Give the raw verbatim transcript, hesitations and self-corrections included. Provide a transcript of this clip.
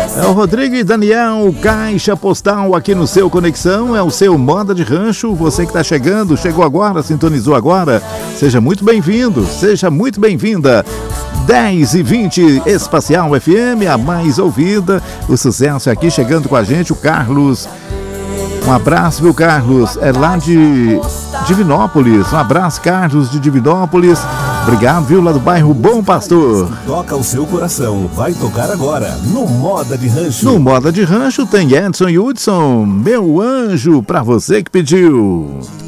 É o Rodrigo e Daniel, Caixa Postal aqui no seu Conexão, é o seu Moda de Rancho. Você que está chegando, chegou agora, sintonizou agora, seja muito bem-vindo, seja muito bem-vinda. dez e vinte, Espacial F M, a mais ouvida. O sucesso é aqui, chegando com a gente, o Carlos. Um abraço, viu, Carlos? É lá de Divinópolis. Um abraço, Carlos, de Divinópolis. Obrigado, viu, lá do bairro Bom Pastor. Toca o seu coração. Vai tocar agora no Moda de Rancho. No Moda de Rancho tem Edson Hudson, meu anjo, pra você que pediu.